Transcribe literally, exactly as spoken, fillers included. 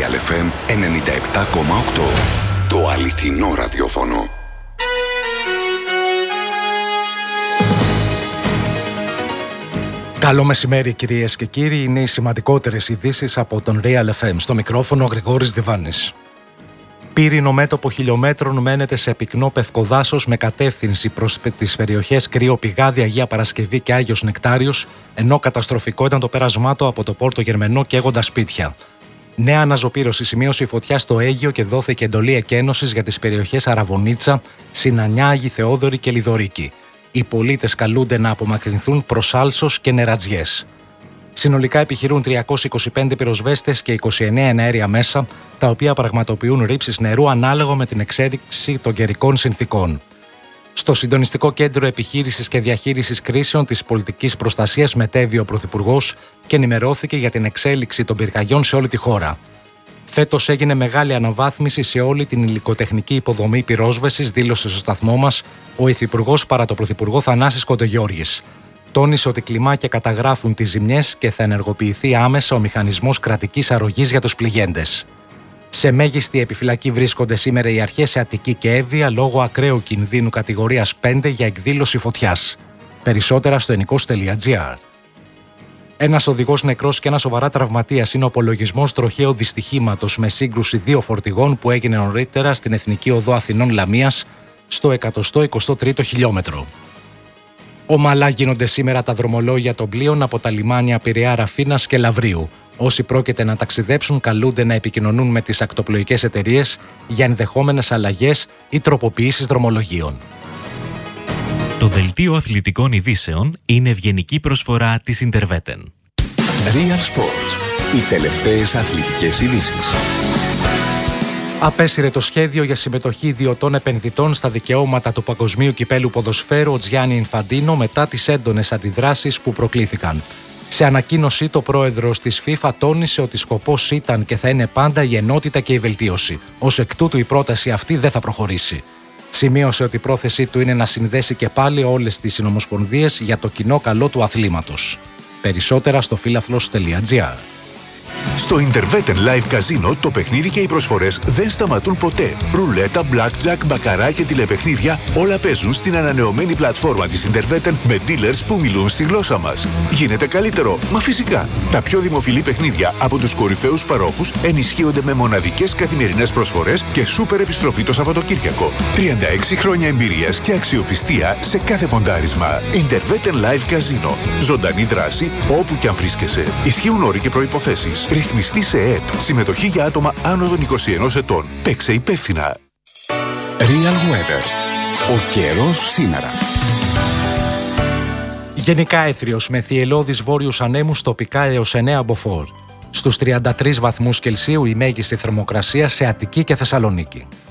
Real εφ εμ ενενήντα επτά κόμμα οκτώ. Το αληθινό ραδιόφωνο. Καλό μεσημέρι κυρίες και κύριοι, είναι οι σημαντικότερες ειδήσεις από τον Real εφ εμ. Στο μικρόφωνο ο Γρηγόρης Διβάνης. Πύρινο μέτωπο χιλιόμετρων μένεται σε πυκνό πευκοδάσος με κατεύθυνση προς τις περιοχές Κρύο Πηγάδι, Αγία Παρασκευή και Άγιος Νεκτάριος, ενώ καταστροφικό ήταν το πέρασμά του από το Πόρτο Γερμενό καίγοντας σπίτια. Νέα αναζωπήρωση σημείωσε η φωτιά στο Αίγιο και δόθηκε εντολή εκένωσης για τις περιοχές Αραβωνίτσα, Συνανιά, Άγιοι Θεόδωροι και Λιδωρίκη. Οι πολίτες καλούνται να απομακρυνθούν προς άλσος και νερατζιές. Συνολικά επιχειρούν τριακόσιοι είκοσι πέντε πυροσβέστες και είκοσι εννέα εναέρια μέσα, τα οποία πραγματοποιούν ρήψεις νερού ανάλογα με την εξέλιξη των καιρικών συνθήκων. Στο Συντονιστικό Κέντρο Επιχείρησης και Διαχείρισης Κρίσεων της Πολιτικής Προστασίας μετέβη ο Πρωθυπουργός και ενημερώθηκε για την εξέλιξη των πυρκαγιών σε όλη τη χώρα. Φέτος έγινε μεγάλη αναβάθμιση σε όλη την υλικοτεχνική υποδομή πυρόσβεσης, δήλωσε στο σταθμό μας ο Υφυπουργός παρά το Πρωθυπουργό Θανάσης Κοντογιώργης. Τόνισε ότι κλιμάκια καταγράφουν τις ζημιές και θα ενεργοποιηθεί άμεσα ο μηχανισμός κρατικής αρρωγής για τους πληγέντες. Σε μέγιστη επιφυλακή βρίσκονται σήμερα οι αρχές σε Αττική και Εύβοια λόγω ακραίου κινδύνου κατηγορίας πέντε για εκδήλωση φωτιάς. Περισσότερα στο ενικός τελεία τζι άρ. Ένας οδηγός νεκρός και ένας σοβαρά τραυματίας είναι ο απολογισμός τροχαίου δυστυχήματος με σύγκρουση δύο φορτηγών που έγινε νωρίτερα στην Εθνική Οδό Αθηνών Λαμίας στο εκατόν εικοστό τρίτο χιλιόμετρο. Ομαλά γίνονται σήμερα τα δρομολόγια των πλοίων από τα λιμάνια Πειραιά, Ραφίνας και Λαυρίου. Όσοι πρόκειται να ταξιδέψουν καλούνται να επικοινωνούν με τις ακτοπλοϊκές εταιρείες για ενδεχόμενες αλλαγές ή τροποποιήσεις δρομολογίων. Το δελτίο αθλητικών ειδήσεων είναι ευγενική προσφορά της Interveten. Real Sports. Οι τελευταίες αθλητικές ειδήσεις. Απέσυρε το σχέδιο για συμμετοχή ιδιωτών επενδυτών στα δικαιώματα του Παγκοσμίου Κυπέλου Ποδοσφαίρου ο Τζιάννι Ινφαντίνο μετά τις έντονες αντιδράσεις που προκλήθηκαν. Σε ανακοίνωσή του, ο πρόεδρος της FIFA τόνισε ότι σκοπός ήταν και θα είναι πάντα η ενότητα και η βελτίωση. Ως εκ τούτου, η πρόταση αυτή δεν θα προχωρήσει. Σημείωσε ότι η πρόθεσή του είναι να συνδέσει και πάλι όλες τις συνομοσπονδίες για το κοινό καλό του αθλήματος. Περισσότερα στο φίλαθλος τελεία τζι άρ. Στο Interveten Live Casino το παιχνίδι και οι προσφορές δεν σταματούν ποτέ. Ρουλέτα, blackjack, μπακαρά και τηλεπαιχνίδια όλα παίζουν στην ανανεωμένη πλατφόρμα της Interveten με dealers που μιλούν στη γλώσσα μας. Γίνεται καλύτερο, μα φυσικά. Τα πιο δημοφιλή παιχνίδια από τους κορυφαίους παρόχους ενισχύονται με μοναδικές καθημερινές προσφορές και σούπερ επιστροφή το Σαββατοκύριακο. τριάντα έξι χρόνια εμπειρίας και αξιοπιστία σε κάθε ποντάρισμα. Interveten Live Casino. Ζωντανή δράση όπου και αν βρίσκεσαι. Ισχύουν όροι και προϋποθέσεις. Ρυθμιστή σε ΕΕΠ. Συμμετοχή για άτομα άνω των είκοσι ενός ετών. Παίξε υπεύθυνα. Real Weather. Ο καιρός σήμερα. Γενικά έθριος με θυελλώδεις βόρειους ανέμους τοπικά έως εννέα μποφόρ. Στους τριάντα τρεις βαθμούς Κελσίου η μέγιστη θερμοκρασία σε Αττική και Θεσσαλονίκη.